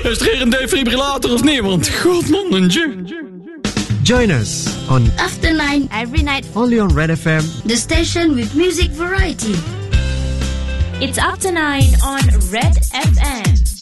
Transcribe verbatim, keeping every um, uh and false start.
Is er hier een defibrillator of niet? Want god man, een je. Join us on After Nine every night only on Red F M, the station with music variety. It's After Nine on Red F M.